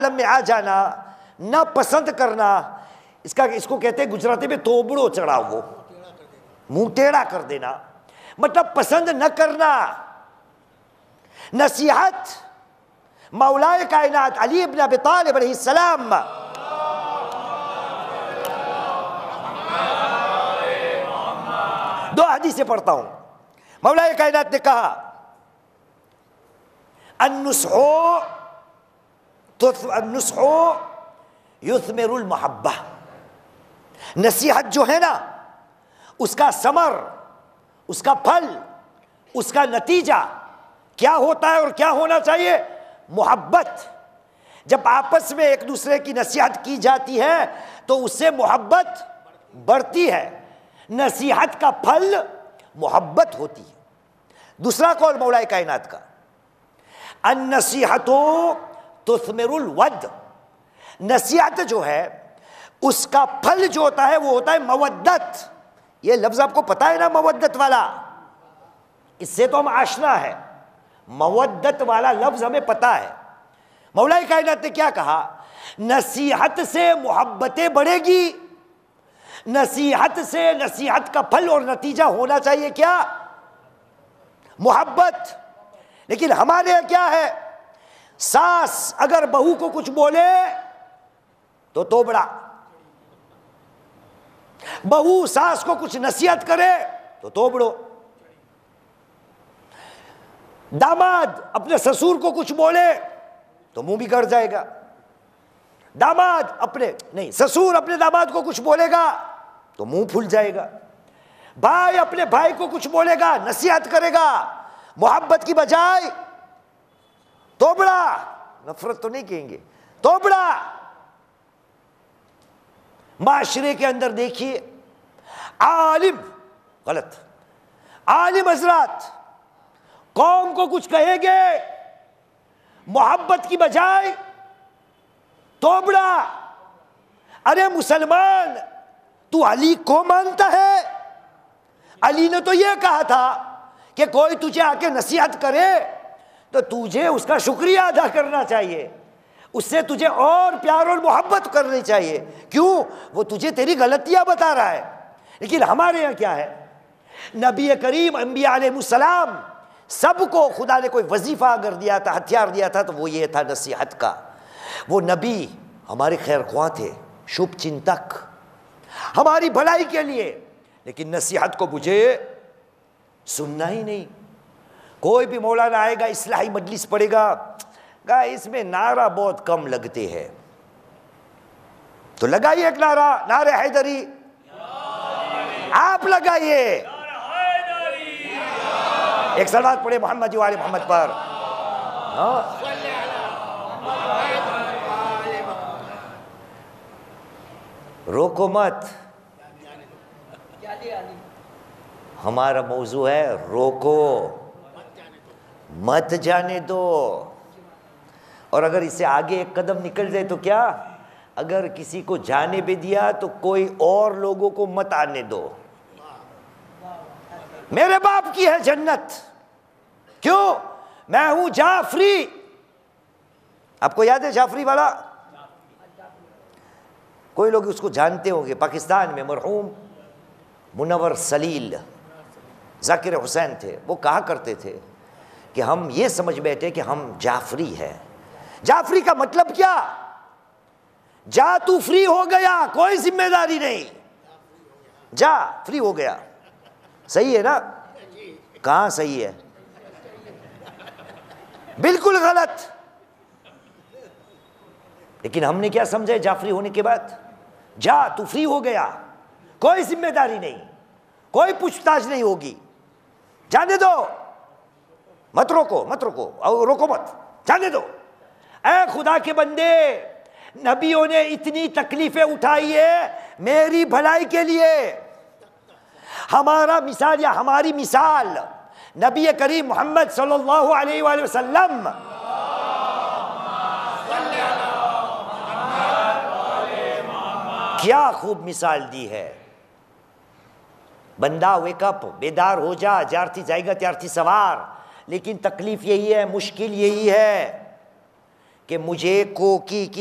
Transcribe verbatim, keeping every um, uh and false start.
में आ जाना, ना पसंद करना, इसका इसको कहते हैं गुजराती में तोबड़ो चढ़ाओ, वो मुंह टेढ़ा कर देना, मतलब पसंद न करना। नसीहत मौलाए कायनात अली इब्न अबी तालिब अलैहिस्सलाम, दो हदीसें पढ़ता हूं। मौलाए कायनात ने कहा अन्नुस्हो अन्नुस्हो युथमिरुल मुहब्बा, नसीहत जो है ना उसका समर, उसका फल, उसका नतीजा क्या होता है और क्या होना चाहिए? मोहब्बत। जब आपस में एक दूसरे की नसीहत की जाती है तो उससे मोहब्बत बढ़ती है, नसीहत का फल मोहब्बत होती है। दूसरा कौल मौलाए कायनात का, अन्नसीहतो तुस्मिरुल वद, नसीहत जो है उसका फल जो होता है वो होता है मवद्दत। ये लफ्ज आपको पता है ना, मवद्दत वाला, इससे तो हम आशना है, मवद्दत वाला लफ्ज हमें पता है। मौलाए कायनात ने क्या कहा? नसीहत से मोहब्बतें बढ़ेगी, नसीहत से नसीहत का फल और नतीजा होना चाहिए क्या? मोहब्बत। लेकिन हमारे यहाँ क्या है, सास अगर बहू को कुछ बोले तो तोबड़ा, बहू सास को कुछ नसीहत करे तो तोबड़ो, दामाद अपने ससुर को कुछ बोले तो मुंह भी कर जाएगा, दामाद अपने नहीं ससुर अपने दामाद को कुछ बोलेगा तो मुंह फूल जाएगा, भाई अपने भाई को कुछ बोलेगा, नसीहत करेगा, मोहब्बत की बजाय तोबड़ा, नफरत तो नहीं कहेंगे, तोबड़ा। माशरे के अंदर देखिए, आलिम, गलत, आलिम हजरात कौम को कुछ कहेंगे, मोहब्बत की बजाय तोबड़ा। अरे मुसलमान, तू अली को मानता है? अली ने तो यह कहा था कि कोई तुझे आके नसीहत करे तो तुझे उसका शुक्रिया अदा करना चाहिए, उससे तुझे और प्यार और मोहब्बत करनी चाहिए। क्यों? वो तुझे तेरी गलतियां बता रहा है। लेकिन हमारे यहाँ क्या है, नबी करीम अंबिया अलैहिस्सलाम सबको खुदा ने कोई वजीफा अगर दिया था, हथियार दिया था, तो वो ये था नसीहत का। वो नबी हमारे खैर ख्वाह थे, शुभ चिंतक, हमारी भलाई के लिए, लेकिन नसीहत को मुझे सुनना ही नहीं। कोई भी मौलाना आएगा, इस्लाही मजलिस पढ़ेगा, कहा इसमें नारा बहुत कम लगते हैं, तो लगाइए एक नारा, नारे हैदरी, आप लगाइए, एक सलात पढ़े मोहम्मद वाले मोहम्मद पर। हाँ? रोको मत, हमारा मौजू है रोको मत जाने दो। और अगर इससे आगे एक कदम निकल जाए तो क्या, अगर किसी को जाने भी दिया तो कोई और लोगों को मत आने दो। मेरे बाप की है जन्नत, क्यों? मैं हूं जाफरी। आपको याद है जाफरी वाला? कोई लोग उसको जानते होंगे, पाकिस्तान में मरहूम मुनव्वर सलील जाकिर हुसैन थे। वो कहा करते थे कि हम ये समझ बैठे कि हम जाफरी हैं। जाफरी का मतलब क्या? जा तू फ्री हो गया, कोई जिम्मेदारी नहीं, जा फ्री हो गया। सही है ना? कहां सही है? बिल्कुल गलत। लेकिन हमने क्या समझा जाफरी होने के बाद? जा तू फ्री हो गया, कोई जिम्मेदारी नहीं, कोई पूछताछ नहीं होगी, जाने दो, मत रोको, मत रोको, रोको मत, जाने दो। ऐ खुदा के बंदे, नबियों ने इतनी तकलीफें उठाई है मेरी भलाई के लिए। हमारा मिसाल या हमारी मिसाल नबी करीम मोहम्मद सल्लल्लाहु अलैहि वसल्लम, क्या खूब मिसाल दी है। बंदा वेकअप, बेदार हो जा, ज्यारती जाएगा त्यारती सवार। लेकिन तकलीफ यही है, मुश्किल यही है कि मुझे कोकी की